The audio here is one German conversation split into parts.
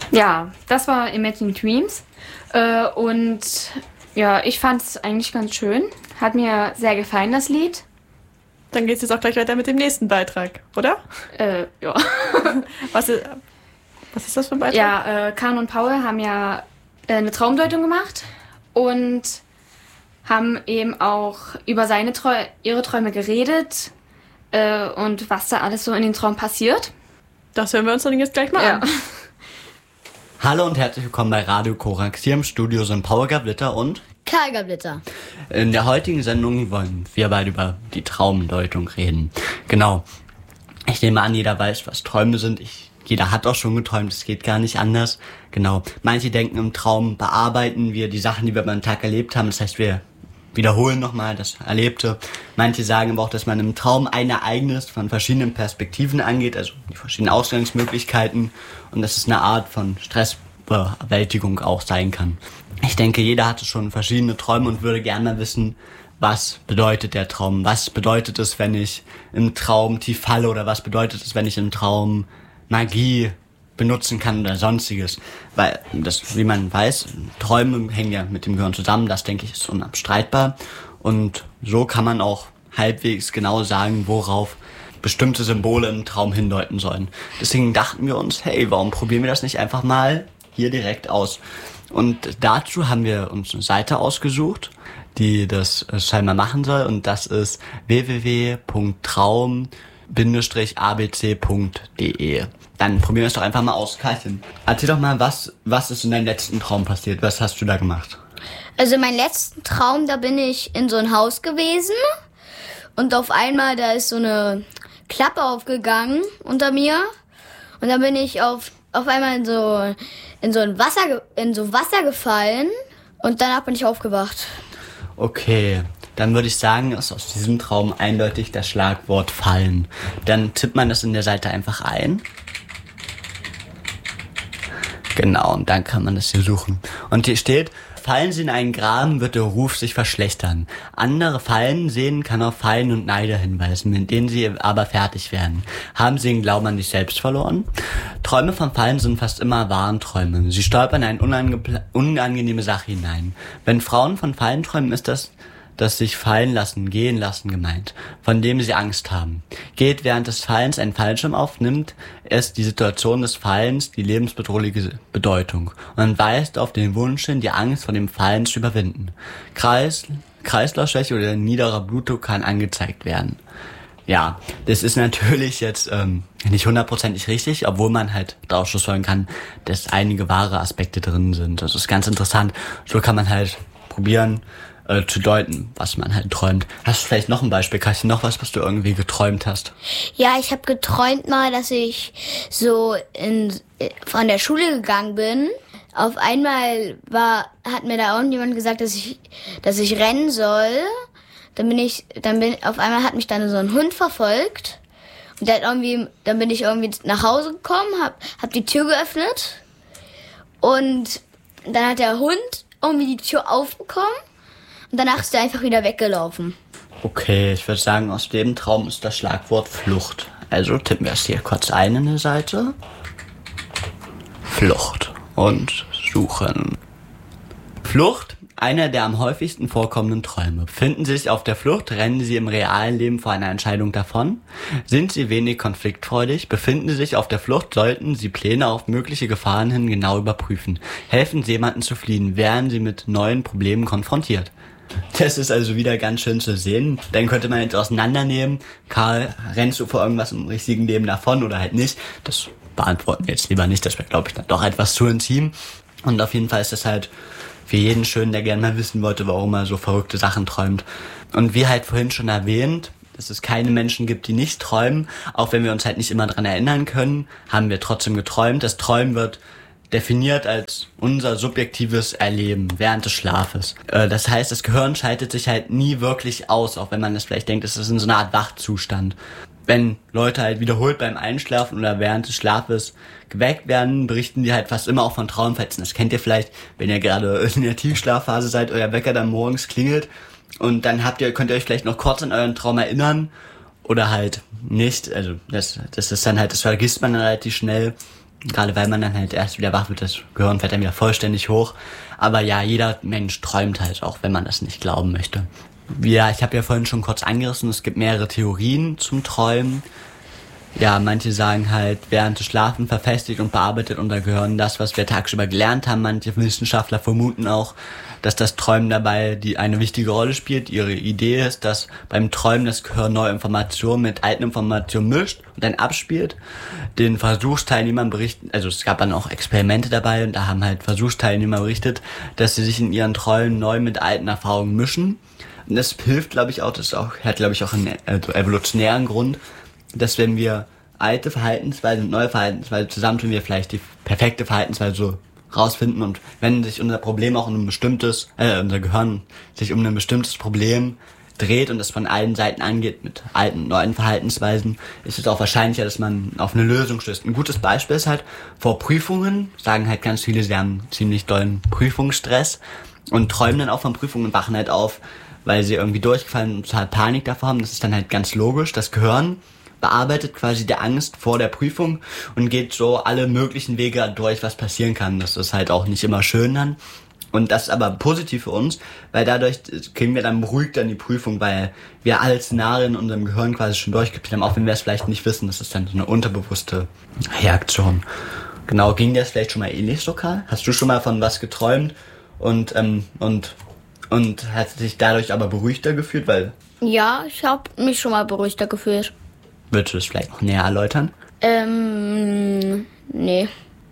Ja, das war Imagine Dreams. Und ja, ich fand es eigentlich ganz schön. Hat mir sehr gefallen, das Lied. Dann geht es jetzt auch gleich weiter mit dem nächsten Beitrag, oder? Ja. Was ist das für ein Beitrag? Ja, Karen und Paul haben ja eine Traumdeutung gemacht und haben eben auch über ihre Träume geredet und was da alles so in den Traum passiert. Das hören wir uns dann jetzt gleich mal an. Hallo und herzlich willkommen bei Radio Korax. Hier im Studio sind Paul Gablitter und Karl Gablitter. In der heutigen Sendung wollen wir beide über die Traumdeutung reden. Genau. Ich nehme an, jeder weiß, was Träume sind. Jeder hat auch schon geträumt, es geht gar nicht anders. Genau. Manche denken, im Traum bearbeiten wir die Sachen, die wir beim Tag erlebt haben. Das heißt, wir wiederholen nochmal das Erlebte. Manche sagen aber auch, dass man im Traum ein Ereignis von verschiedenen Perspektiven angeht, also die verschiedenen Ausgangsmöglichkeiten, und dass es eine Art von Stressbewältigung auch sein kann. Ich denke, jeder hatte schon verschiedene Träume und würde gerne mal wissen, was bedeutet der Traum? Was bedeutet es, wenn ich im Traum tief falle? Oder was bedeutet es, wenn ich im Traum Magie benutzen kann oder sonstiges? Weil das, wie man weiß, Träume hängen ja mit dem Gehirn zusammen. Das, denke ich, ist unabstreitbar. Und so kann man auch halbwegs genau sagen, worauf bestimmte Symbole im Traum hindeuten sollen. Deswegen dachten wir uns, hey, warum probieren wir das nicht einfach mal hier direkt aus? Und dazu haben wir uns eine Seite ausgesucht, die das scheinbar machen soll. Und das ist www.traum-abc.de. Dann probieren wir es doch einfach mal aus. Katrin, erzähl doch mal, was ist in deinem letzten Traum passiert? Was hast du da gemacht? Also in meinem letzten Traum, da bin ich in so ein Haus gewesen und auf einmal, da ist so eine Klappe aufgegangen unter mir und dann bin ich auf einmal in so Wasser gefallen und danach bin ich aufgewacht. Okay, dann würde ich sagen, ist aus diesem Traum eindeutig das Schlagwort fallen. Dann tippt man das in der Seite einfach ein. Genau, und dann kann man das hier suchen. Und hier steht: Fallen Sie in einen Graben, wird der Ruf sich verschlechtern. Andere Fallen sehen kann auf Fallen und Neider hinweisen, mit denen Sie aber fertig werden. Haben Sie den Glauben an sich selbst verloren? Träume von Fallen sind fast immer Warnträume. Sie stolpern in eine unangenehme Sache hinein. Wenn Frauen von Fallen träumen, ist das sich fallen lassen, gehen lassen gemeint, von dem sie Angst haben. Geht während des Fallens ein Fallschirm auf, nimmt es die Situation des Fallens die lebensbedrohliche Bedeutung und weist auf den Wunsch hin, die Angst vor dem Fallen zu überwinden. Kreislaufschwäche oder niederer Blutdruck kann angezeigt werden. Ja, das ist natürlich jetzt nicht hundertprozentig richtig, obwohl man halt daraus schlussfolgern kann, dass einige wahre Aspekte drin sind. Das ist ganz interessant. So kann man halt probieren zu deuten, was man halt träumt. Hast du vielleicht noch ein Beispiel? Kannst du noch was du irgendwie geträumt hast? Ja, ich habe geträumt mal, dass ich so von der Schule gegangen bin. Auf einmal hat mir da irgendjemand gesagt, dass ich rennen soll. Auf einmal hat mich dann so ein Hund verfolgt. Und dann bin ich irgendwie nach Hause gekommen, hab die Tür geöffnet. Und dann hat der Hund irgendwie die Tür aufbekommen. Und danach ist er einfach wieder weggelaufen. Okay, ich würde sagen, aus dem Traum ist das Schlagwort Flucht. Also tippen wir es hier kurz ein in der Seite. Flucht und suchen. Flucht, einer der am häufigsten vorkommenden Träume. Befinden Sie sich auf der Flucht, rennen Sie im realen Leben vor einer Entscheidung davon? Sind Sie wenig konfliktfreudig? Befinden Sie sich auf der Flucht, sollten Sie Pläne auf mögliche Gefahren hin genau überprüfen. Helfen Sie jemandem zu fliehen, werden Sie mit neuen Problemen konfrontiert. Das ist also wieder ganz schön zu sehen. Dann könnte man jetzt auseinandernehmen. Karl, rennst du vor irgendwas im richtigen Leben davon oder halt nicht? Das beantworten wir jetzt lieber nicht. Das wäre, glaube ich, dann doch etwas zu intim. Und auf jeden Fall ist das halt für jeden schön, der gerne mal wissen wollte, warum er so verrückte Sachen träumt. Und wie halt vorhin schon erwähnt, dass es keine Menschen gibt, die nicht träumen. Auch wenn wir uns halt nicht immer dran erinnern können, haben wir trotzdem geträumt. Das Träumen wird definiert als unser subjektives Erleben während des Schlafes. Das heißt, das Gehirn schaltet sich halt nie wirklich aus, auch wenn man das vielleicht denkt, es ist in so einer Art Wachzustand. Wenn Leute halt wiederholt beim Einschlafen oder während des Schlafes geweckt werden, berichten die halt fast immer auch von Traumfetzen. Das kennt ihr vielleicht, wenn ihr gerade in der Tiefschlafphase seid, euer Wecker dann morgens klingelt und dann könnt ihr euch vielleicht noch kurz an euren Traum erinnern oder halt nicht. Also das ist dann halt, das vergisst man relativ schnell. Gerade weil man dann halt erst wieder wach wird, das Gehirn fährt dann wieder vollständig hoch. Aber ja, jeder Mensch träumt halt auch, wenn man das nicht glauben möchte. Ja, ich habe ja vorhin schon kurz angerissen, es gibt mehrere Theorien zum Träumen. Ja, manche sagen halt, während des Schlafens verfestigt und bearbeitet unser Gehirn das, was wir tagsüber gelernt haben. Manche Wissenschaftler vermuten auch, dass das Träumen dabei eine wichtige Rolle spielt. Ihre Idee ist, dass beim Träumen das Gehirn neue Informationen mit alten Informationen mischt und dann abspielt. Den Versuchsteilnehmern berichten, also es gab dann auch Experimente dabei und da haben halt Versuchsteilnehmer berichtet, dass sie sich in ihren Träumen neu mit alten Erfahrungen mischen. Und das hilft, glaube ich, auch, hat, glaube ich, auch einen evolutionären Grund, dass wenn wir alte Verhaltensweisen und neue Verhaltensweisen zusammentun, wir vielleicht die perfekte Verhaltensweise so rausfinden. Und wenn sich unser Problem auch unser Gehirn sich um ein bestimmtes Problem dreht und es von allen Seiten angeht mit alten und neuen Verhaltensweisen, ist es auch wahrscheinlicher, dass man auf eine Lösung stößt. Ein gutes Beispiel ist halt, vor Prüfungen sagen halt ganz viele, sie haben ziemlich dollen Prüfungsstress und träumen dann auch von Prüfungen und wachen halt auf, weil sie irgendwie durchgefallen und total Panik davor haben. Das ist dann halt ganz logisch. Das Gehirn bearbeitet quasi die Angst vor der Prüfung und geht so alle möglichen Wege durch, was passieren kann. Das ist halt auch nicht immer schön dann. Und das ist aber positiv für uns, weil dadurch kriegen wir dann beruhigt an die Prüfung, weil wir alle Szenarien in unserem Gehirn quasi schon durchgespielt haben, auch wenn wir es vielleicht nicht wissen. Das ist dann so eine unterbewusste Reaktion. Genau, ging dir das vielleicht schon mal ähnlich so, Karl? Hast du schon mal von was geträumt und hast dich dadurch aber beruhigter gefühlt, weil... Ja, ich habe mich schon mal beruhigter gefühlt. Würdest du das vielleicht noch näher erläutern? Nee.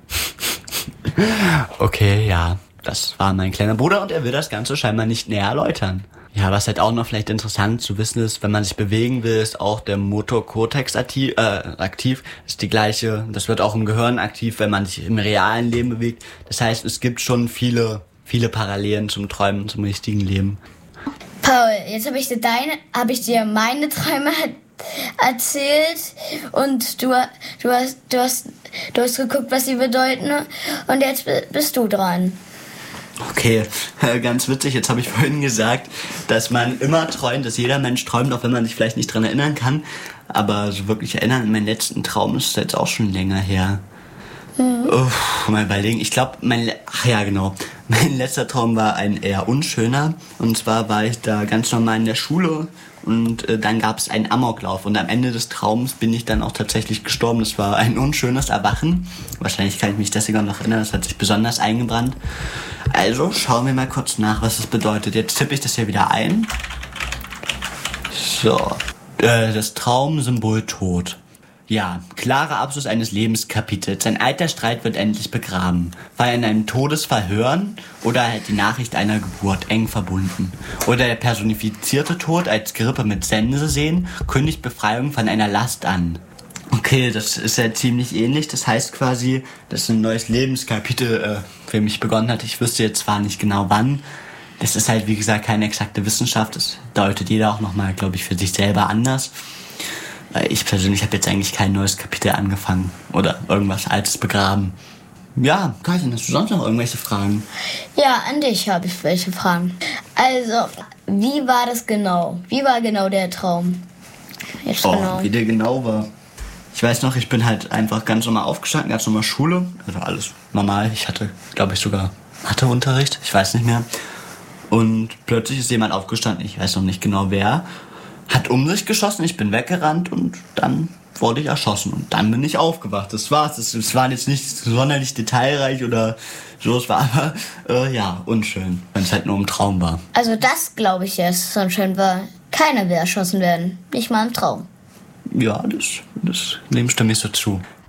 Okay, ja. Das war mein kleiner Bruder und er will das Ganze scheinbar nicht näher erläutern. Ja, was halt auch noch vielleicht interessant zu wissen ist, wenn man sich bewegen will, ist auch der Motorkortex aktiv. Ist die gleiche, das wird auch im Gehirn aktiv, wenn man sich im realen Leben bewegt. Das heißt, es gibt schon viele Parallelen zum Träumen, zum richtigen Leben. Paul, jetzt habe ich dir meine Träume erzählt und du hast geguckt, was sie bedeuten und jetzt bist du dran. Okay, ganz witzig, jetzt habe ich vorhin gesagt, dass man immer träumt, dass jeder Mensch träumt, auch wenn man sich vielleicht nicht dran erinnern kann, aber so wirklich erinnern an meinen letzten Traum ist jetzt auch schon länger her. Mal überlegen, ich glaube, mein letzter Traum war ein eher unschöner. Und zwar war ich da ganz normal in der Schule und dann gab es einen Amoklauf. Und am Ende des Traums bin ich dann auch tatsächlich gestorben. Das war ein unschönes Erwachen. Wahrscheinlich kann ich mich deswegen noch erinnern, das hat sich besonders eingebrannt. Also schauen wir mal kurz nach, was das bedeutet. Jetzt tippe ich das hier wieder ein. So, das Traumsymbol Tod. Ja, klarer Abschluss eines Lebenskapitels. Ein alter Streit wird endlich begraben. War er in einem Todesfall hören oder halt die Nachricht einer Geburt eng verbunden? Oder der personifizierte Tod als Grippe mit Sense sehen, kündigt Befreiung von einer Last an. Okay, das ist ja ziemlich ähnlich. Das heißt quasi, dass ein neues Lebenskapitel für mich begonnen hat. Ich wüsste jetzt zwar nicht genau wann. Das ist halt, wie gesagt, keine exakte Wissenschaft. Das deutet jeder auch nochmal, glaube ich, für sich selber anders. Ich persönlich habe jetzt eigentlich kein neues Kapitel angefangen oder irgendwas Altes begraben. Ja, Katja, hast du sonst noch irgendwelche Fragen? Ja, an dich habe ich welche Fragen. Also, wie war das genau? Wie war genau der Traum? Jetzt genau. Wie der genau war. Ich weiß noch, ich bin halt einfach ganz normal aufgestanden, ganz normal Schule. Also alles normal. Ich hatte, glaube ich, sogar Matheunterricht. Ich weiß nicht mehr. Und plötzlich ist jemand aufgestanden, ich weiß noch nicht genau wer, hat um sich geschossen, ich bin weggerannt und dann wurde ich erschossen. Und dann bin ich aufgewacht. Das war's. Es war jetzt nicht sonderlich detailreich oder so. Es war aber, unschön, wenn es halt nur ein Traum war. Also das glaube ich jetzt, so schön war. Keiner will erschossen werden. Nicht mal im Traum. Ja, dem stimme ich so zu.